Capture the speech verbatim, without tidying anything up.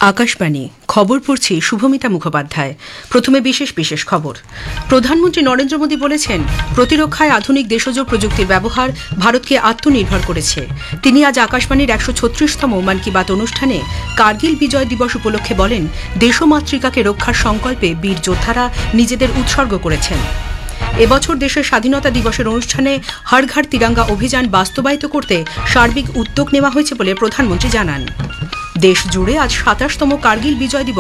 আকাশবাণী খবর পড়ছি শুভমিতা মুখোপাধ্যায়। প্রথমে বিশেষ বিশেষ খবর। প্রধানমন্ত্রী নরেন্দ্র মোদী বলেছেন, প্রতিরক্ষায় আধুনিক দেশজ প্রযুক্তির ব্যবহার ভারতকে আত্মনির্ভর করেছে। তিনি আজ আকাশবাণীর একশো ছত্রিশতম মন কি বাত অনুষ্ঠানে কার্গিল বিজয় দিবস উপলক্ষে বলেন, দেশমাতৃকাকে রক্ষার সংকল্পে বীর যোদ্ধারা নিজেদের উৎসর্গ করেছেন। এবছর দেশের স্বাধীনতা দিবসের অনুষ্ঠানে হর ঘর তিরঙ্গা অভিযান বাস্তবায়িত করতে সার্বিক উদ্যোগ নেওয়া হয়েছে বলে প্রধানমন্ত্রী জানান। দেশ জুড়ে আজ সাতাশতম কার্গিল বিজয় দিবস